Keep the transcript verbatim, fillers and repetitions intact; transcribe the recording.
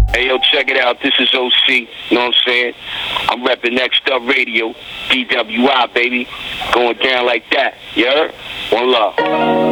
Hey, yo, check it out. This is O C. You know what I'm saying? I'm repping Next Up Radio. D W I, baby. Going down like that. You heard? One love.